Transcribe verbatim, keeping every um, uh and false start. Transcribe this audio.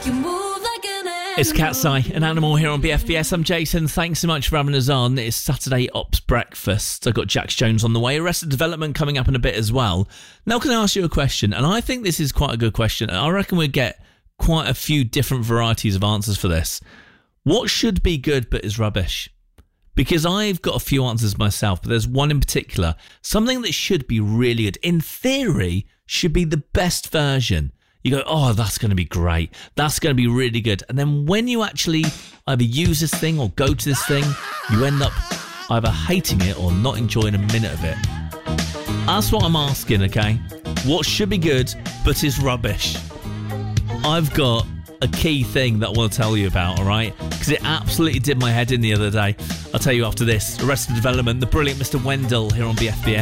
You move like an animal. It's Cat's Eye, an animal here on B F B S. I'm Jason. Thanks so much for having us on. It's Saturday Ops Breakfast. I've got Jax Jones on the way. Arrested Development coming up in a bit as well. Now, can I ask you a question? And I think this is quite a good question. I reckon we'll get quite a few different varieties of answers for this. What should be good but is rubbish? Because I've got a few answers myself, but there's one in particular. Something that should be really good, in theory, should be the best version. You go, oh, that's going to be great. That's going to be really good. And then when you actually either use this thing or go to this thing, you end up either hating it or not enjoying a minute of it. That's what I'm asking, okay? What should be good but is rubbish? I've got a key thing that I want to tell you about, all right? Because it absolutely did my head in the other day. I'll tell you after this. Arrested Development, the brilliant Mister Wendell here on B F B S.